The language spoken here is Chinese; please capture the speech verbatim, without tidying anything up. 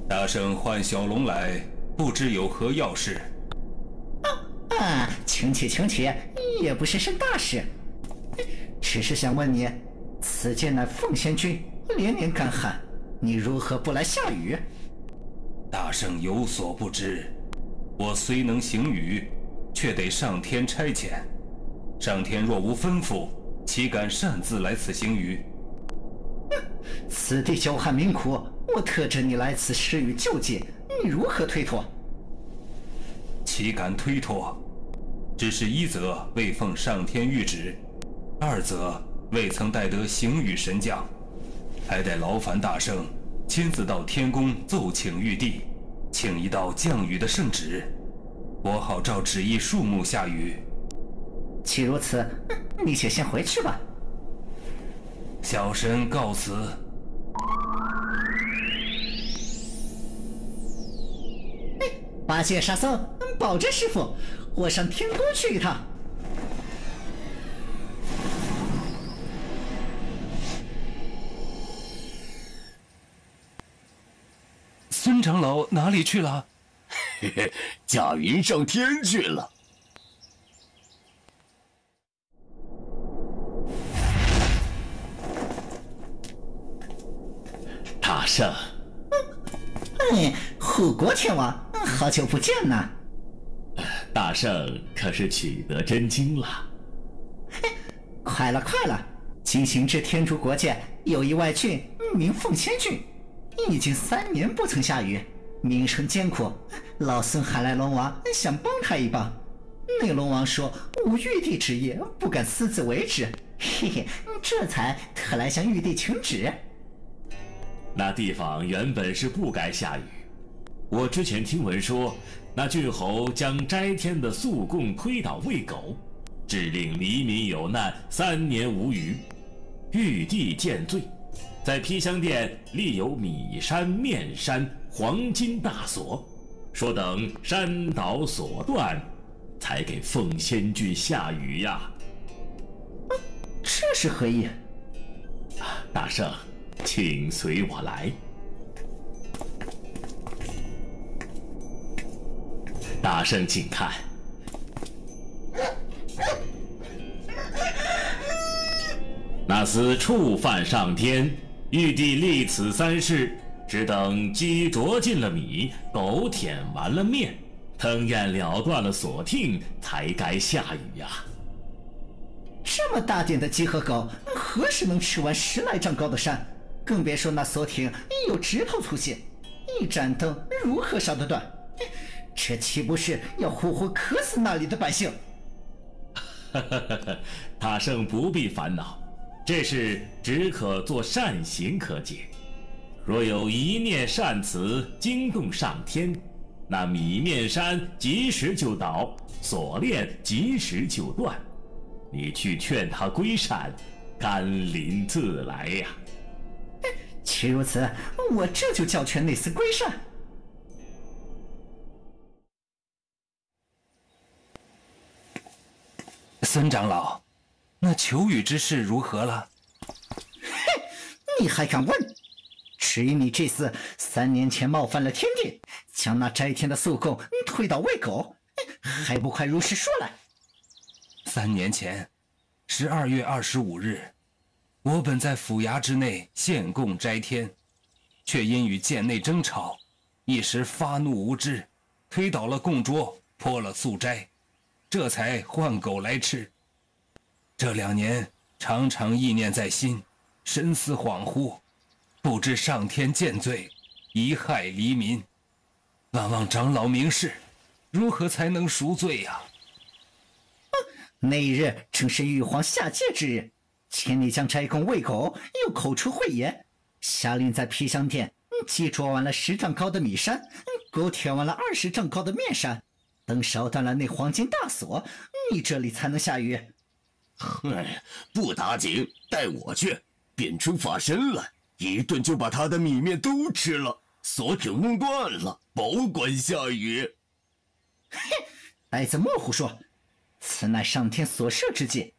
大圣唤小龙来，不知有何要事？ 啊，请起请起，也不是甚大事，只是想问你，此界乃凤仙君，连年干旱，你如何不来下雨？ 大圣有所不知，我虽能行雨，却得上天差遣。上天若无吩咐，岂敢擅自来此行雨？ 此地久旱民苦，我特着你来此施雨救济，你如何推脱？ 岂敢推脱？只是一则未奉上天谕旨，二则未曾带得行雨神将，还得劳烦大圣亲自到天宫奏请玉帝，请一道降雨的圣旨，我好照旨意树木下雨。 既如此，你且先回去吧。 小神告辞。 八戒、沙僧，保着师傅，我上天宫去一趟。 孙长老哪里去了？ 嘿嘿，驾云上天去了。大圣， 哎，护国天王，好久不见呐！ 大圣可是取得真经了？ 快了，快了！今行至天竺国界有一外郡，名凤仙郡，已经三年不曾下雨，名声艰苦。老孙喊来龙王，想帮他一帮。那龙王说无玉帝旨意，不敢私自为之，嘿嘿，这才特来向玉帝请旨。 那地方原本是不该下雨，我之前听闻说，那郡侯将斋天的宿贡推倒喂狗，致令黎民有难，三年无雨。玉帝见罪，在披香殿立有米山、面山、黄金大锁，说等山倒锁断，才给凤仙郡下雨呀。 这是何意？ 大圣，请随我来。大圣请看，那厮触犯上天，玉帝立此三事，只等鸡啄尽了米，狗舔完了面，腾燕了断了锁听，才该下雨呀。 这么大点的鸡和狗，何时能吃完十来丈高的山？更别说那锁挺有指头粗细，一盏灯如何烧得断？这岂不是要活活渴死那里的百姓？ 大圣不必烦恼，这事只可做善行可解。若有一念善词惊动上天，那米面山及时就倒，锁链及时就断。你去劝他归善，甘霖自来呀。 既如此，我这就叫劝那厮归善。 孙长老，那求雨之事如何了？ 嘿，你还敢问？只因你这厮三年前冒犯了天地，将那斋天的宿贡推倒喂狗，还不快如实说来？ 三年前，十二月二十五日，我本在府衙之内献供斋天，却因与贱内争吵，一时发怒无知，推倒了供桌，泼了素斋，这才换狗来吃。这两年常常意念在心，神思恍惚，不知上天见罪，贻害黎民，望望长老明示，如何才能赎罪呀？ 那一日正是玉皇下界之日，千里将斋供喂狗，又口出秽言，下令在披香殿鸡啄完了十丈高的米山，狗舔完了二十丈高的面山，等烧断了那黄金大锁，你这里才能下雨。 哎，不打紧，待我去，变出法身来，一顿就把他的米面都吃了，锁给弄断了，保管下雨。 嘿，呆子莫胡说，此乃上天所设之计，